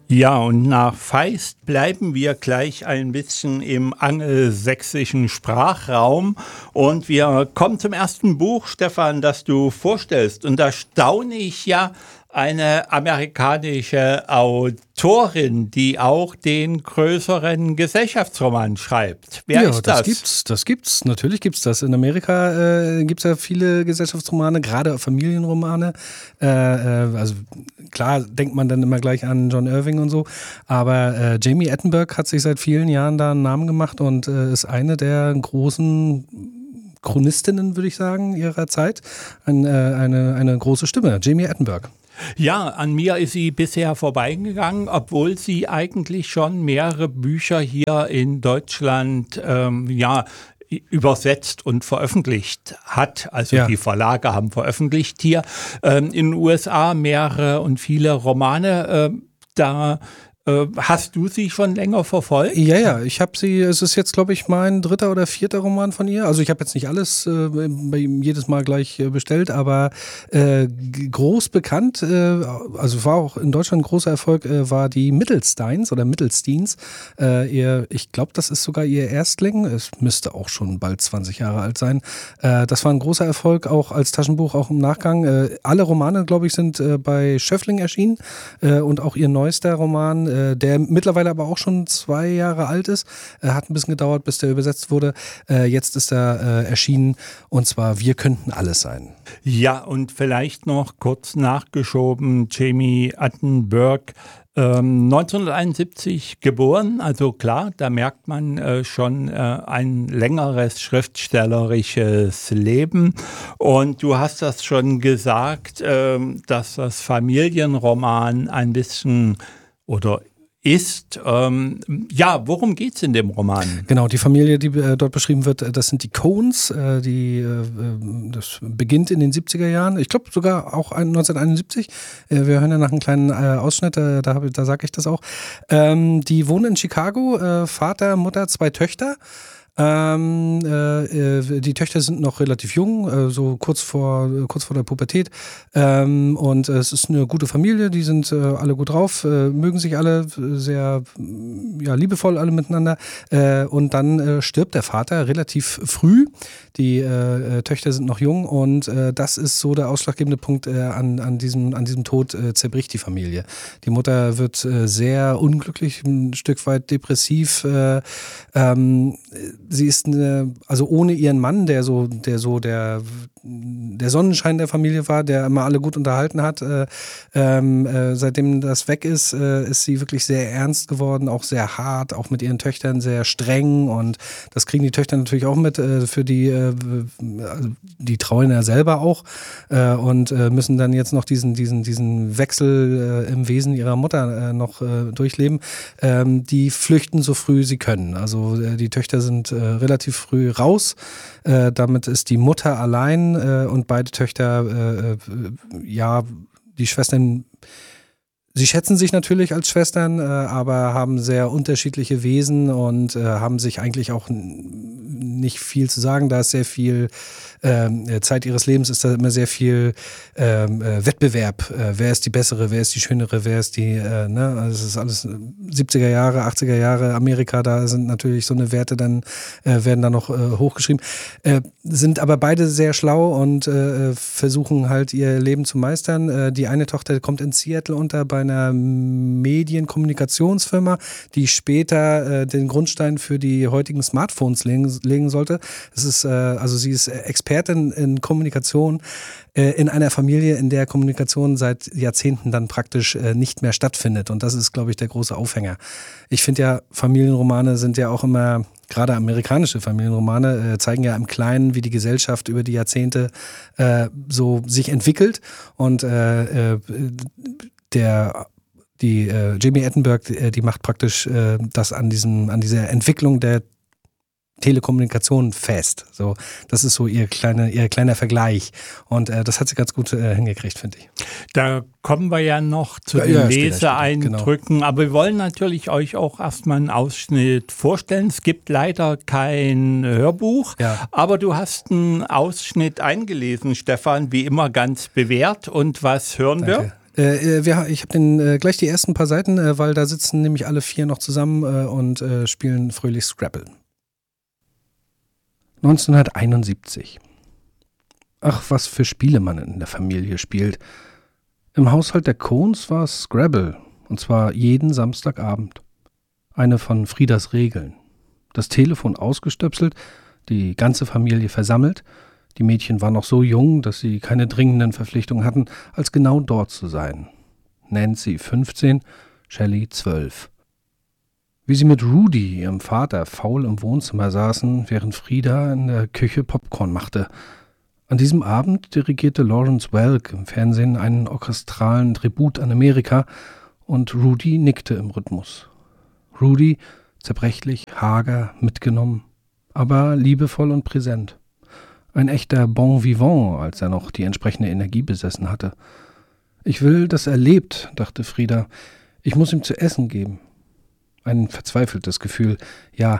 Ja, und nach Feist bleiben wir gleich ein bisschen im angelsächsischen Sprachraum und wir kommen zum ersten Buch, Stefan, das du vorstellst. Und da staune ich ja, eine amerikanische Autorin, die auch den größeren Gesellschaftsroman schreibt. Wer ist das? Das gibt's. Natürlich gibt's das. In Amerika gibt's ja viele Gesellschaftsromane, gerade Familienromane. Also klar denkt man dann immer gleich an John Irving und so, aber Jamie Attenborough hat sich seit vielen Jahren da einen Namen gemacht und ist eine der großen Chronistinnen, würde ich sagen, ihrer Zeit. Eine große Stimme, Jamie Attenborough. Ja, an mir ist sie bisher vorbeigegangen, obwohl sie eigentlich schon mehrere Bücher hier in Deutschland übersetzt und veröffentlicht hat. Also Die Verlage haben veröffentlicht hier. In den USA mehrere und viele Romane. Hast du sie schon länger verfolgt? Ja, ich habe sie, es ist jetzt, glaube ich, mein 3. oder 4. Roman von ihr. Also ich habe jetzt nicht alles bei ihm jedes Mal gleich bestellt, aber groß bekannt, also war auch in Deutschland ein großer Erfolg, war die Mittelsteins oder Mittelsteins. Ich glaube, das ist sogar ihr Erstling. Es müsste auch schon bald 20 Jahre alt sein. Das war ein großer Erfolg, auch als Taschenbuch, auch im Nachgang. Alle Romane, glaube ich, sind bei Schöffling erschienen und auch ihr neuester Roman, der mittlerweile aber auch schon 2 Jahre alt ist. Hat ein bisschen gedauert, bis der übersetzt wurde. Jetzt ist er erschienen und zwar Wir könnten alles sein. Ja, und vielleicht noch kurz nachgeschoben, Jamie Attenborough, 1971 geboren, also klar, da merkt man schon ein längeres schriftstellerisches Leben. Und du hast das schon gesagt, dass das Familienroman ein bisschen oder ist. Worum geht's in dem Roman? Genau, die Familie, die dort beschrieben wird, das sind die Coens. Das beginnt in den 70er Jahren. Ich glaube sogar auch 1971. Wir hören ja nach einem kleinen Ausschnitt, da sage ich das auch. Die wohnen in Chicago, Vater, Mutter, 2 Töchter. Die Töchter sind noch relativ jung, so kurz vor der Pubertät. Und es ist eine gute Familie, die sind alle gut drauf, mögen sich alle sehr liebevoll alle miteinander. Und dann stirbt der Vater relativ früh. Die Töchter sind noch jung und das ist so der ausschlaggebende Punkt. An diesem Tod zerbricht die Familie. Die Mutter wird sehr unglücklich, ein Stück weit depressiv. Sie ist also ohne ihren Mann, der Sonnenschein der Familie war, der immer alle gut unterhalten hat. Seitdem das weg ist, ist sie wirklich sehr ernst geworden, auch sehr hart, auch mit ihren Töchtern sehr streng und das kriegen die Töchter natürlich auch mit, für die trauern ja selber auch und müssen dann jetzt noch diesen Wechsel im Wesen ihrer Mutter noch durchleben. Die flüchten so früh sie können. Also die Töchter sind relativ früh raus. Damit ist die Mutter allein und beide Töchter, die Schwestern, sie schätzen sich natürlich als Schwestern, aber haben sehr unterschiedliche Wesen und haben sich eigentlich auch nicht viel zu sagen. Da ist sehr viel Zeit ihres Lebens, ist da immer sehr viel Wettbewerb. Wer ist die Bessere, wer ist die Schönere, wer ist die, Also es ist alles 70er Jahre, 80er Jahre, Amerika, da sind natürlich so eine Werte dann, werden da noch hochgeschrieben. Sind aber beide sehr schlau und versuchen halt ihr Leben zu meistern. Die eine Tochter kommt in Seattle unter bei einer Medienkommunikationsfirma, die später den Grundstein für die heutigen Smartphones legen sollte. Es ist, sie ist Expertin in Kommunikation in einer Familie, in der Kommunikation seit Jahrzehnten dann praktisch nicht mehr stattfindet. Und das ist, glaube ich, der große Aufhänger. Ich finde ja, Familienromane sind ja auch immer, gerade amerikanische Familienromane, zeigen ja im Kleinen, wie die Gesellschaft über die Jahrzehnte so sich entwickelt. Und Jamie Attenborough, die macht praktisch das an dieser Entwicklung der Telekommunikation fest. So, das ist so ihr kleiner Vergleich. Und das hat sie ganz gut hingekriegt, finde ich. Da kommen wir ja noch zu den Leseeindrücken. Genau. Aber wir wollen natürlich euch auch erstmal einen Ausschnitt vorstellen. Es gibt leider kein Hörbuch, aber du hast einen Ausschnitt eingelesen, Stefan, wie immer ganz bewährt. Und was hören wir? Ich habe gleich die ersten paar Seiten, weil da sitzen nämlich alle 4 noch zusammen und spielen fröhlich Scrabble. 1971. Ach, was für Spiele man in der Familie spielt. Im Haushalt der Cohns war es Scrabble, und zwar jeden Samstagabend. Eine von Friedas Regeln. Das Telefon ausgestöpselt, die ganze Familie versammelt. Die Mädchen waren noch so jung, dass sie keine dringenden Verpflichtungen hatten, als genau dort zu sein. Nancy 15, Shelley 12. Wie sie mit Rudy, ihrem Vater, faul im Wohnzimmer saßen, während Frieda in der Küche Popcorn machte. An diesem Abend dirigierte Lawrence Welk im Fernsehen einen orchestralen Tribut an Amerika und Rudy nickte im Rhythmus. Rudy, zerbrechlich, hager, mitgenommen, aber liebevoll und präsent. Ein echter Bon Vivant, als er noch die entsprechende Energie besessen hatte. Ich will, dass er lebt, dachte Frieda. Ich muss ihm zu essen geben. Ein verzweifeltes Gefühl. Ja,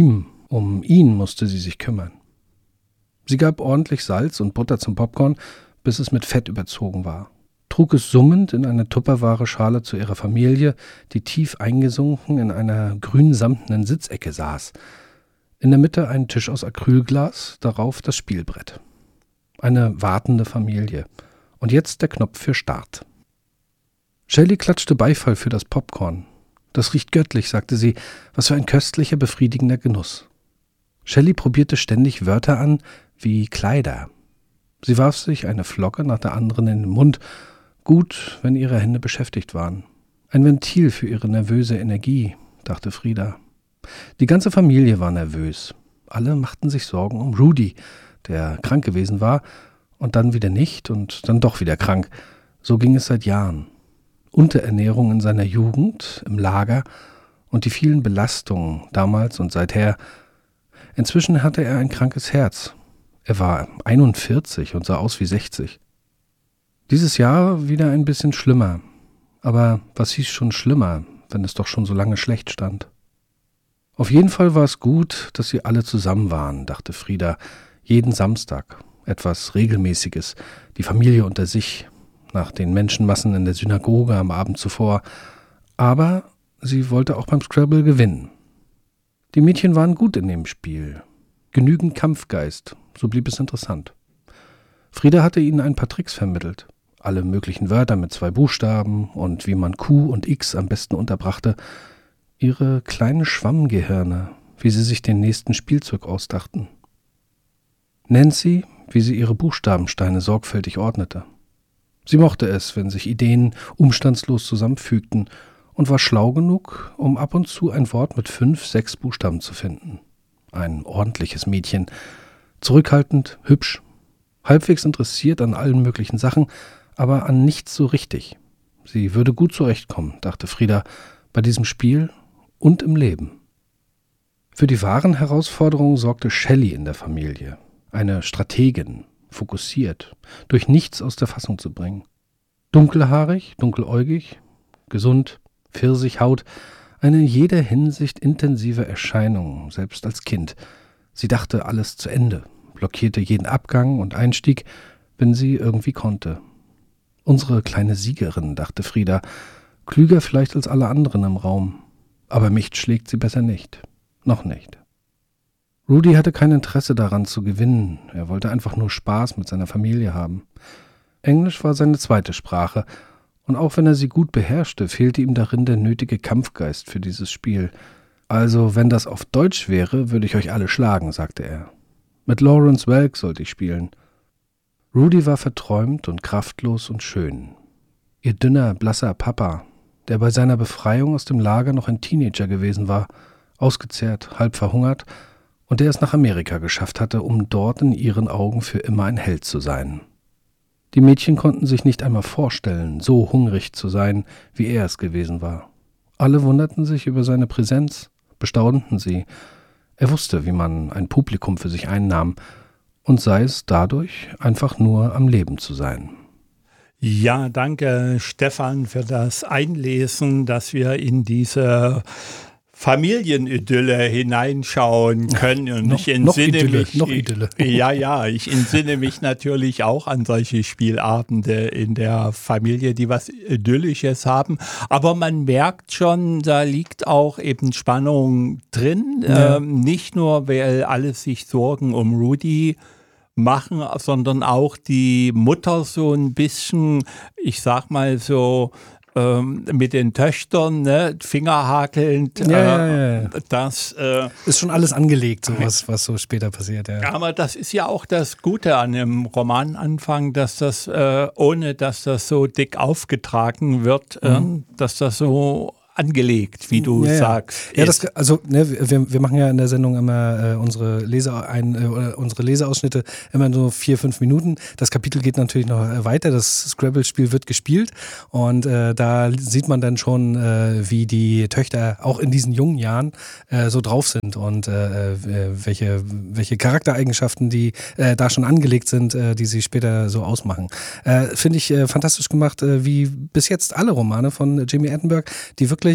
um ihn musste sie sich kümmern. Sie gab ordentlich Salz und Butter zum Popcorn, bis es mit Fett überzogen war. Trug es summend in eine tupperware Schale zu ihrer Familie, die tief eingesunken in einer grünsamtenen Sitzecke saß. In der Mitte ein Tisch aus Acrylglas, darauf das Spielbrett. Eine wartende Familie. Und jetzt der Knopf für Start. Shelley klatschte Beifall für das Popcorn. Das riecht göttlich, sagte sie. Was für ein köstlicher, befriedigender Genuss. Shelley probierte ständig Wörter an, wie Kleider. Sie warf sich eine Flocke nach der anderen in den Mund. Gut, wenn ihre Hände beschäftigt waren. Ein Ventil für ihre nervöse Energie, dachte Frieda. Die ganze Familie war nervös. Alle machten sich Sorgen um Rudy, der krank gewesen war und dann wieder nicht und dann doch wieder krank. So ging es seit Jahren. Unterernährung in seiner Jugend, im Lager und die vielen Belastungen damals und seither. Inzwischen hatte er ein krankes Herz. Er war 41 und sah aus wie 60. Dieses Jahr wieder ein bisschen schlimmer. Aber was hieß schon schlimmer, wenn es doch schon so lange schlecht stand? Auf jeden Fall war es gut, dass sie alle zusammen waren, dachte Frieda. Jeden Samstag. Etwas Regelmäßiges. Die Familie unter sich. Nach den Menschenmassen in der Synagoge am Abend zuvor. Aber sie wollte auch beim Scrabble gewinnen. Die Mädchen waren gut in dem Spiel. Genügend Kampfgeist. So blieb es interessant. Frieda hatte ihnen ein paar Tricks vermittelt. Alle möglichen Wörter mit 2 Buchstaben und wie man Q und X am besten unterbrachte. Ihre kleinen Schwammgehirne, wie sie sich den nächsten Spielzug ausdachten. Nancy, wie sie ihre Buchstabensteine sorgfältig ordnete. Sie mochte es, wenn sich Ideen umstandslos zusammenfügten und war schlau genug, um ab und zu ein Wort mit 5, 6 Buchstaben zu finden. Ein ordentliches Mädchen, zurückhaltend, hübsch, halbwegs interessiert an allen möglichen Sachen, aber an nichts so richtig. Sie würde gut zurechtkommen, dachte Frieda, bei diesem Spiel und im Leben. Für die wahren Herausforderungen sorgte Shelley in der Familie. Eine Strategin, fokussiert, durch nichts aus der Fassung zu bringen. Dunkelhaarig, dunkeläugig, gesund, Pfirsichhaut, eine in jeder Hinsicht intensive Erscheinung, selbst als Kind. Sie dachte alles zu Ende, blockierte jeden Abgang und Einstieg, wenn sie irgendwie konnte. Unsere kleine Siegerin, dachte Frieda, klüger vielleicht als alle anderen im Raum. Aber mich schlägt sie besser nicht. Noch nicht. Rudy hatte kein Interesse daran zu gewinnen. Er wollte einfach nur Spaß mit seiner Familie haben. Englisch war seine zweite Sprache. Und auch wenn er sie gut beherrschte, fehlte ihm darin der nötige Kampfgeist für dieses Spiel. Also, wenn das auf Deutsch wäre, würde ich euch alle schlagen, sagte er. Mit Lawrence Welk sollte ich spielen. Rudy war verträumt und kraftlos und schön. Ihr dünner, blasser Papa, der bei seiner Befreiung aus dem Lager noch ein Teenager gewesen war, ausgezehrt, halb verhungert, und der es nach Amerika geschafft hatte, um dort in ihren Augen für immer ein Held zu sein. Die Mädchen konnten sich nicht einmal vorstellen, so hungrig zu sein, wie er es gewesen war. Alle wunderten sich über seine Präsenz, bestaunten sie. Er wusste, wie man ein Publikum für sich einnahm, und sei es dadurch, einfach nur am Leben zu sein. Ja, danke Stefan für das Einlesen, dass wir in diese Familienidylle hineinschauen können. Und ich entsinne mich natürlich auch an solche Spielabende in der Familie, die was Idyllisches haben. Aber man merkt schon, da liegt auch eben Spannung drin. Ja. Nicht nur, weil alle sich Sorgen um Rudy machen, sondern auch die Mutter so ein bisschen, ich sag mal so, mit den Töchtern, ne, fingerhakelnd. Das ist schon alles angelegt, so was so später passiert. Ja. Aber das ist ja auch das Gute an dem Romananfang, dass das, ohne dass das so dick aufgetragen wird, dass das so angelegt, wie du sagst. Ja, wir machen ja in der Sendung immer unsere Leseausschnitte immer nur 4-5 Minuten. Das Kapitel geht natürlich noch weiter. Das Scrabble-Spiel wird gespielt und da sieht man dann schon, wie die Töchter auch in diesen jungen Jahren so drauf sind und welche Charaktereigenschaften die da schon angelegt sind, die sie später so ausmachen. Finde ich fantastisch gemacht, wie bis jetzt alle Romane von Jami Attenberg, die wirklich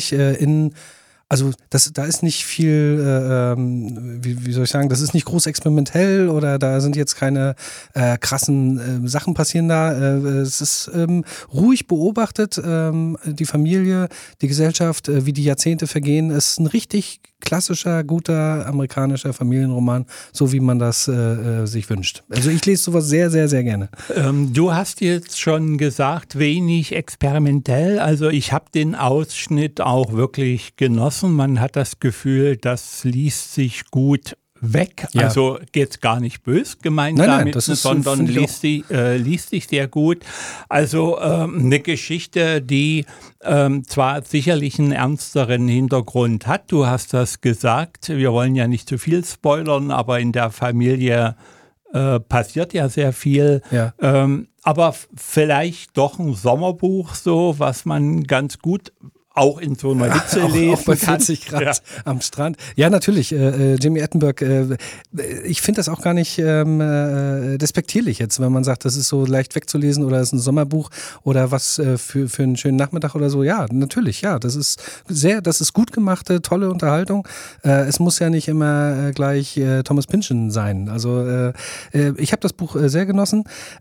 da ist nicht viel, wie soll ich sagen, das ist nicht groß experimentell oder da sind jetzt keine krassen Sachen passieren da. Es ist ruhig beobachtet, die Familie, die Gesellschaft, wie die Jahrzehnte vergehen. Es ist ein richtig klassischer, guter amerikanischer Familienroman, so wie man das sich wünscht. Also ich lese sowas sehr, sehr, sehr gerne. Du hast jetzt schon gesagt, wenig experimentell. Also ich habe den Ausschnitt auch wirklich genossen. Man hat das Gefühl, das liest sich gut weg. Ja. Also geht's gar nicht böse gemeint damit, sondern liest sich sehr gut. Also eine Geschichte, die zwar sicherlich einen ernsteren Hintergrund hat. Du hast das gesagt. Wir wollen ja nicht zu viel spoilern, aber in der Familie passiert ja sehr viel. Ja. Aber vielleicht doch ein Sommerbuch so, was man ganz gut auch in so einer Hitze lesen auch bei 40 Grad am Strand. Ja, natürlich. Jami Attenberg, ich finde das auch gar nicht despektierlich jetzt, wenn man sagt, das ist so leicht wegzulesen oder das ist ein Sommerbuch oder was für einen schönen Nachmittag oder so. Ja, natürlich, ja. Das ist gut gemachte, tolle Unterhaltung. Es muss ja nicht immer gleich Thomas Pynchon sein. Also ich habe das Buch sehr genossen.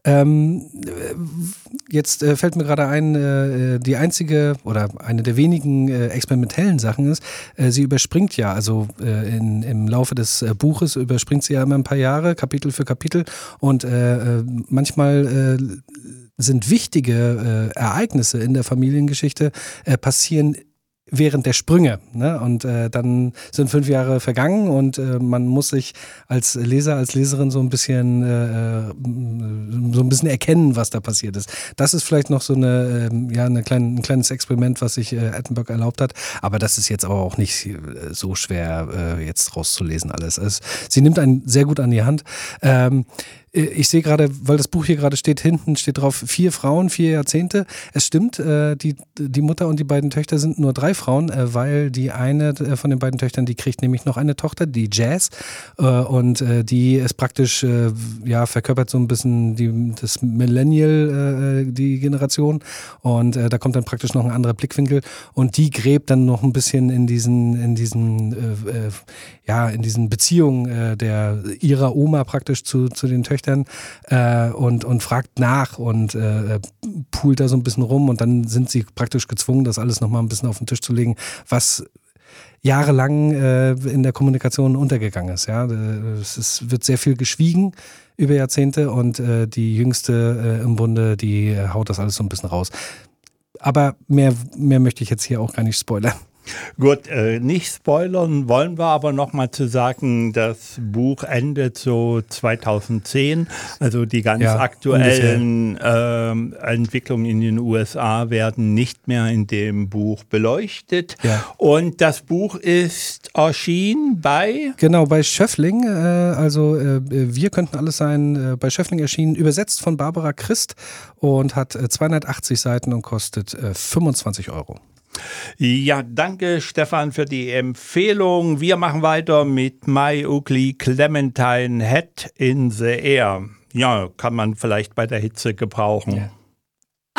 Jetzt fällt mir gerade ein, die einzige oder eine der wenigen experimentellen Sachen ist, sie überspringt ja, also im Laufe des Buches überspringt sie ja immer ein paar Jahre, Kapitel für Kapitel und manchmal sind wichtige Ereignisse in der Familiengeschichte passieren während der Sprünge, ne? Und dann sind 5 Jahre vergangen und man muss sich als Leser, als Leserin so ein bisschen erkennen, was da passiert ist. Das ist vielleicht noch so ein kleines Experiment, was sich Attenberg erlaubt hat, aber das ist jetzt aber auch nicht so schwer jetzt rauszulesen alles. Also, sie nimmt einen sehr gut an die Hand. Ich sehe gerade, weil das Buch hier gerade steht, hinten steht drauf 4 Frauen, 4 Jahrzehnte. Es stimmt, die Mutter und die beiden Töchter sind nur 3 Frauen, weil die eine von den beiden Töchtern, die kriegt nämlich noch eine Tochter, die Jazz, und die ist praktisch, verkörpert so ein bisschen das Millennial, die Generation, und da kommt dann praktisch noch ein anderer Blickwinkel und die gräbt dann noch ein bisschen in diesen Beziehungen ihrer Oma praktisch zu den Töchtern und fragt nach und poolt da so ein bisschen rum und dann sind sie praktisch gezwungen, das alles nochmal ein bisschen auf den Tisch zu legen, was jahrelang in der Kommunikation untergegangen ist. Ja? Wird sehr viel geschwiegen über Jahrzehnte und die Jüngste im Bunde, die haut das alles so ein bisschen raus. Aber mehr möchte ich jetzt hier auch gar nicht spoilern. Gut, nicht spoilern wollen wir, aber nochmal zu sagen, das Buch endet so 2010, also die ganz aktuellen Entwicklungen in den USA werden nicht mehr in dem Buch beleuchtet. Ja. Und das Buch ist erschienen bei? Genau, bei Schöffling, Wir könnten alles sein, bei Schöffling erschienen, übersetzt von Barbara Christ und hat 280 Seiten und kostet 25 €. Ja, danke Stefan für die Empfehlung. Wir machen weiter mit My Ugly Clementine Head in the Air. Ja, kann man vielleicht bei der Hitze gebrauchen. Ja.